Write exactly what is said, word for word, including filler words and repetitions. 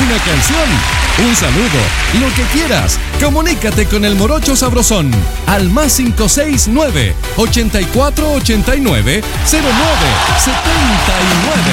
una canción, un saludo, lo que quieras. Comunícate con el Morocho Sabrosón al más cinco seis nueve, ochenta y cuatro ochenta y nueve, cero nueve setenta y nueve.